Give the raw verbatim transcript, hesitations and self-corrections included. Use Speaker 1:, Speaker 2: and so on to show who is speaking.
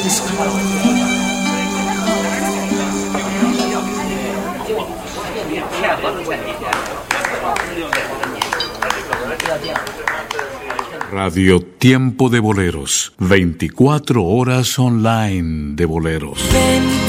Speaker 1: Radio Tiempo de Boleros, veinticuatro horas online de boleros.